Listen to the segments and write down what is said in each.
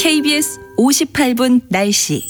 KBS 58분 날씨.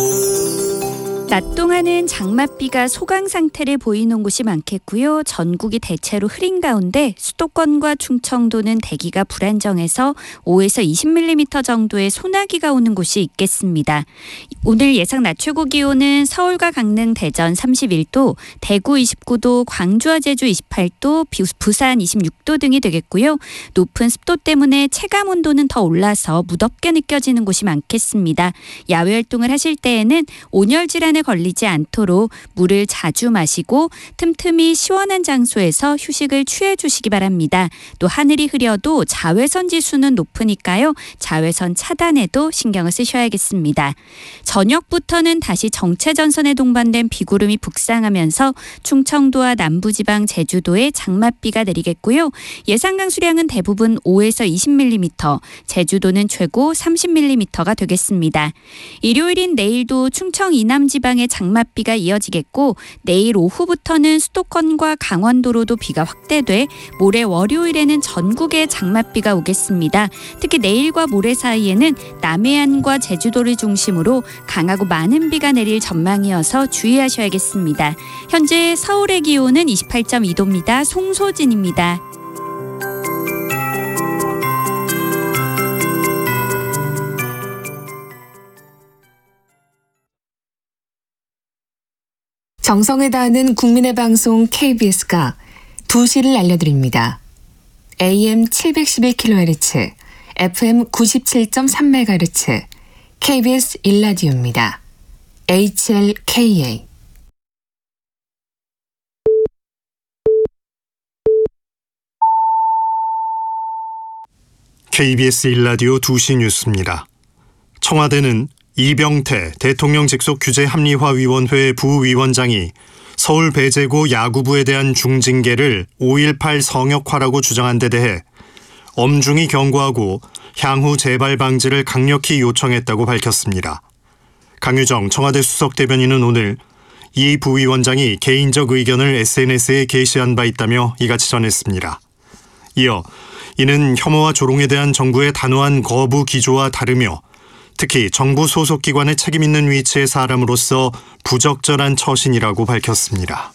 낮 동안은 장맛비가 소강 상태를 보이는 곳이 많겠고요. 전국이 대체로 흐린 가운데 수도권과 충청도는 대기가 불안정해서 5에서 20mm 정도의 소나기가 오는 곳이 있겠습니다. 오늘 예상 낮 최고 기온은 서울과 강릉, 대전 31도, 대구 29도, 광주와 제주 28도, 부산 26도 등이 되겠고요. 높은 습도 때문에 체감 온도는 더 올라서 무덥게 느껴지는 곳이 많겠습니다. 야외 활동을 하실 때에는 온열 질환에 걸리지 않도록 물을 자주 마시고 틈틈이 시원한 장소에서 휴식을 취해 주시기 바랍니다. 또 하늘이 흐려도 자외선 지수는 높으니까요. 자외선 차단에도 신경을 쓰셔야겠습니다. 저녁부터는 다시 정체전선에 동반된 비구름이 북상하면서 충청도와 남부지방 제주도에 장맛비가 내리겠고요. 예상 강수량은 대부분 5에서 20mm, 제주도는 최고 30mm가 되겠습니다. 일요일인 내일도 충청 이남 지방에 장맛비가 이어지겠고 내일 오후부터는 수도권과 강원도로도 비가 확대돼 모레 월요일에는 전국에 장맛비가 오겠습니다. 특히 내일과 모레 사이에는 남해안과 제주도를 중심으로 강하고 많은 비가 내릴 전망이어서 주의하셔야겠습니다. 현재 서울의 기온은 28.2도입니다. 송소진입니다. 정성을 다하는 국민의 방송 KBS가 2시를 알려드립니다. AM 711kHz, FM 97.3MHz, KBS 1라디오입니다. HLKA. KBS 1라디오 2시 뉴스입니다. 청와대는 이병태 대통령 직속 규제합리화위원회 부위원장이 서울 배제고 야구부에 대한 중징계를 5.18 성역화라고 주장한 데 대해 엄중히 경고하고 향후 재발 방지를 강력히 요청했다고 밝혔습니다. 강유정 청와대 수석대변인은 오늘 이 부위원장이 개인적 의견을 SNS에 게시한 바 있다며 이같이 전했습니다. 이어 이는 혐오와 조롱에 대한 정부의 단호한 거부 기조와 다르며 특히 정부 소속 기관의 책임 있는 위치의 사람으로서 부적절한 처신이라고 밝혔습니다.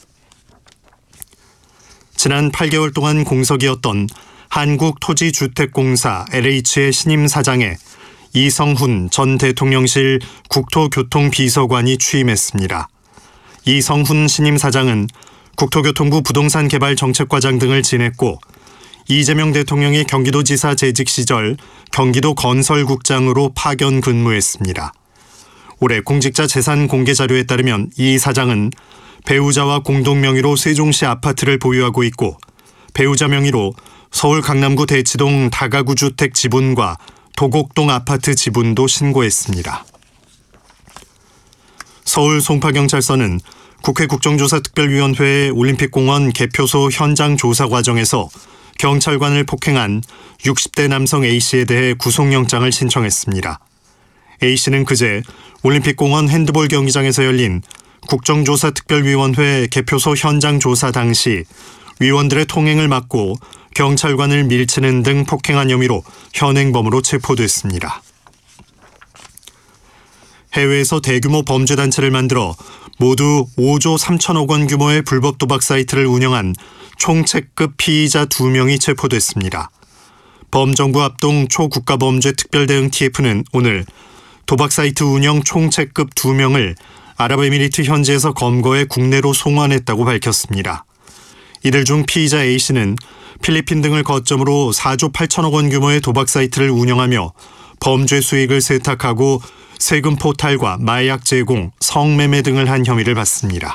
지난 8개월 동안 공석이었던 한국토지주택공사 LH의 신임 사장에 이성훈 전 대통령실 국토교통비서관이 취임했습니다. 이성훈 신임 사장은 국토교통부 부동산개발정책과장 등을 지냈고 이재명 대통령이 경기도지사 재직 시절 경기도 건설국장으로 파견 근무했습니다. 올해 공직자 재산 공개 자료에 따르면 이 사장은 배우자와 공동 명의로 세종시 아파트를 보유하고 있고 배우자 명의로 서울 강남구 대치동 다가구 주택 지분과 도곡동 아파트 지분도 신고했습니다. 서울 송파경찰서는 국회 국정조사특별위원회의 올림픽공원 개표소 현장 조사 과정에서 경찰관을 폭행한 60대 남성 A씨에 대해 구속영장을 신청했습니다. A씨는 그제 올림픽공원 핸드볼 경기장에서 열린 국정조사특별위원회 개표소 현장 조사 당시 위원들의 통행을 막고 경찰관을 밀치는 등 폭행한 혐의로 현행범으로 체포됐습니다. 해외에서 대규모 범죄단체를 만들어 모두 5조 3천억 원 규모의 불법 도박 사이트를 운영한 총책급 피의자 2명이 체포됐습니다. 범정부 합동 초국가범죄특별대응 TF는 오늘 도박 사이트 운영 총책급 2명을 아랍에미리트 현지에서 검거해 국내로 송환했다고 밝혔습니다. 이들 중 피의자 A씨는 필리핀 등을 거점으로 4조 8천억 원 규모의 도박 사이트를 운영하며 범죄 수익을 세탁하고 세금 포탈과 마약 제공, 성매매 등을 한 혐의를 받습니다.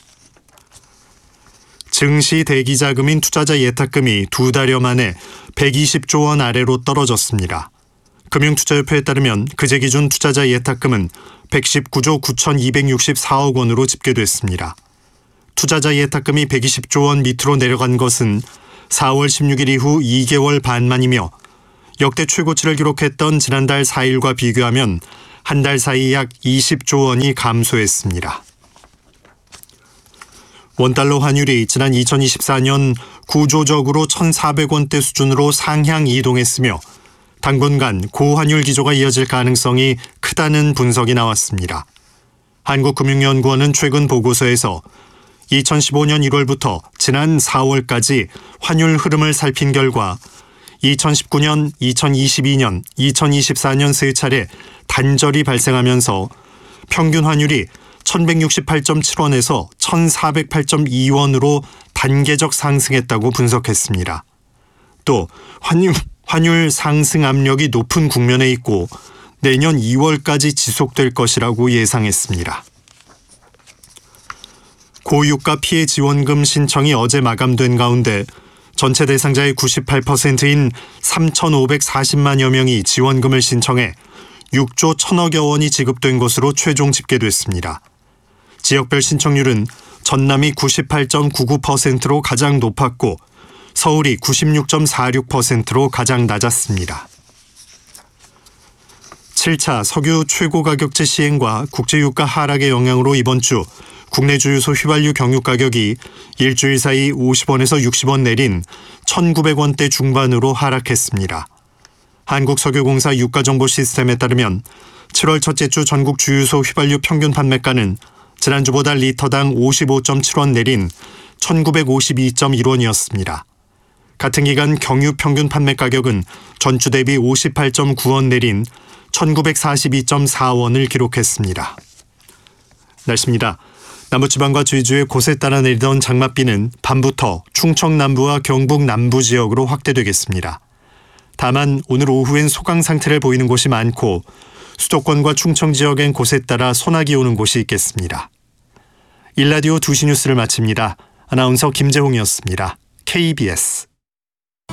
증시 대기 자금인 투자자 예탁금이 2달여 만에 120조 원 아래로 떨어졌습니다. 금융투자협회에 따르면 그제 기준 투자자 예탁금은 119조 9,264억 원으로 집계됐습니다. 투자자 예탁금이 120조 원 밑으로 내려간 것은 4월 16일 이후 2개월 반 만이며 역대 최고치를 기록했던 지난달 4일과 비교하면 한 달 사이 약 20조 원이 감소했습니다. 원달러 환율이 지난 2024년 구조적으로 1,400원대 수준으로 상향 이동했으며 당분간 고환율 기조가 이어질 가능성이 크다는 분석이 나왔습니다. 한국금융연구원은 최근 보고서에서 2015년 1월부터 지난 4월까지 환율 흐름을 살핀 결과 2019년, 2022년, 2024년 세 차례 단절이 발생하면서 평균 환율이 1168.7원에서 1408.2원으로 단계적 상승했다고 분석했습니다. 또 환율 상승 압력이 높은 국면에 있고 내년 2월까지 지속될 것이라고 예상했습니다. 고유가 피해 지원금 신청이 어제 마감된 가운데 전체 대상자의 98%인 3,540만여 명이 지원금을 신청해 6조 1,000억여 원이 지급된 것으로 최종 집계됐습니다. 지역별 신청률은 전남이 98.99%로 가장 높았고 서울이 96.46%로 가장 낮았습니다. 7차 석유 최고가격제 시행과 국제유가 하락의 영향으로 이번 주 국내 주유소 휘발유 경유 가격이 일주일 사이 50원에서 60원 내린 1,900원대 중반으로 하락했습니다. 한국석유공사 유가정보 시스템에 따르면 7월 첫째 주 전국 주유소 휘발유 평균 판매가는 지난주보다 리터당 55.7원 내린 1,952.1원이었습니다. 같은 기간 경유 평균 판매 가격은 전주 대비 58.9원 내린 1,942.4원을 기록했습니다. 날씨입니다. 남부지방과 제주에 곳에 따라 내리던 장맛비는 밤부터 충청 남부와 경북 남부 지역으로 확대되겠습니다. 다만 오늘 오후엔 소강 상태를 보이는 곳이 많고 수도권과 충청 지역엔 곳에 따라 소나기 오는 곳이 있겠습니다. 일라디오 2시 뉴스를 마칩니다. 아나운서 김재홍이었습니다. KBS